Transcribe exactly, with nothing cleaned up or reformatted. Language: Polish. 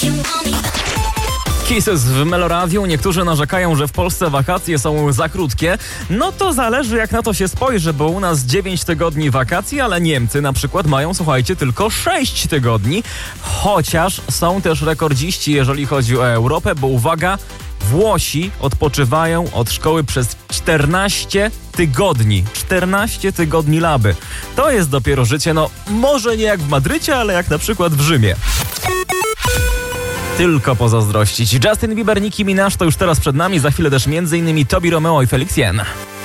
Kisses w Meloradiu. Niektórzy narzekają, że w Polsce wakacje są za krótkie. No to zależy, jak na to się spojrzy, bo u nas dziewięć tygodni wakacji, ale Niemcy na przykład mają, słuchajcie, tylko sześć tygodni. Chociaż są też rekordziści, jeżeli chodzi o Europę, bo uwaga, Włosi odpoczywają od szkoły przez czternaście tygodni. czternaście tygodni laby. To jest dopiero życie, no może nie jak w Madrycie, ale jak na przykład w Rzymie. Tylko pozazdrościć. Justin Bieber, Nicki Minaj to już teraz przed nami, za chwilę też między innymi Tobi Romeo i Felix Jen.